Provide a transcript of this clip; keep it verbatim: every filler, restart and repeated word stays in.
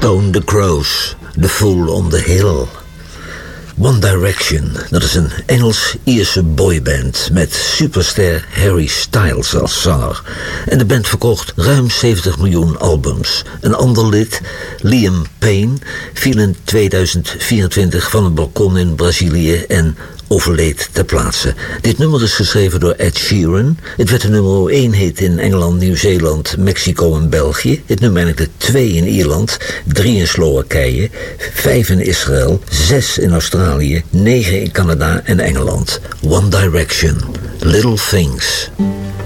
Stone the Crows, The Fool on the Hill. One Direction, dat is een Engels-Ierse boyband met superster Harry Styles als zanger. En de band verkocht ruim zeventig miljoen albums. Een ander lid, Liam Payne, viel in tweeduizend vierentwintig van een balkon in Brazilië en overleed ter plaatse. Dit nummer is geschreven door Ed Sheeran. Het werd de nummer één hit in Engeland, Nieuw-Zeeland, Mexico en België. Het nummer eigenlijk de twee in Ierland, drie in Slowakije, vijf in Israël, zes in Australië, negen in Canada en Engeland. One Direction, Little Things.